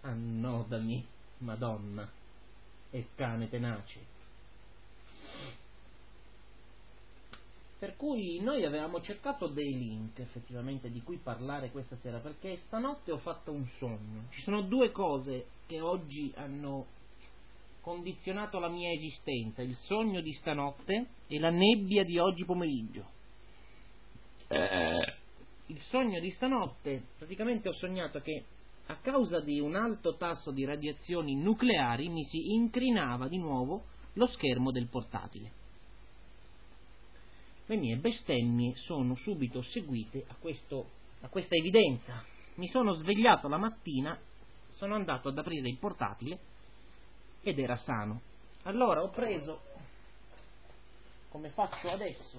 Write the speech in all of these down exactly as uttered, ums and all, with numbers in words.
annodami, Madonna, e cane tenace. Per cui noi avevamo cercato dei link effettivamente di cui parlare questa sera, perché stanotte ho fatto un sogno. Ci sono due cose che oggi hanno condizionato la mia esistenza: il sogno di stanotte e la nebbia di oggi pomeriggio. Il sogno di stanotte, praticamente ho sognato che a causa di un alto tasso di radiazioni nucleari mi si incrinava di nuovo lo schermo del portatile. Le mie bestemmie sono subito seguite a, questo, a questa evidenza. Mi sono svegliato la mattina, sono andato ad aprire il portatile ed era sano. Allora ho preso, come faccio adesso,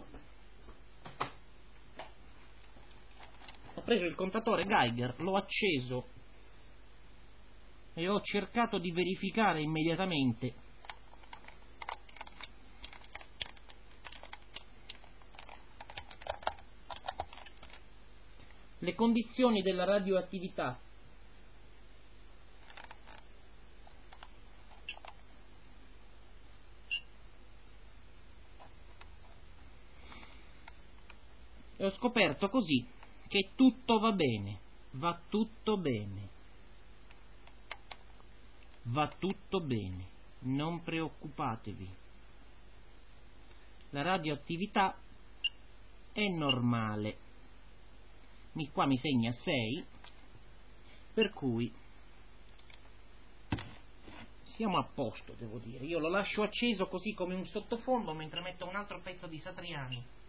ho preso il contatore Geiger, l'ho acceso e ho cercato di verificare immediatamente le condizioni della radioattività. E ho scoperto così che tutto va bene, va tutto bene, va tutto bene, non preoccupatevi. La radioattività è normale. Mi, qua mi segna sei, per cui siamo a posto, devo dire. Io lo lascio acceso così come un sottofondo mentre metto un altro pezzo di Satriani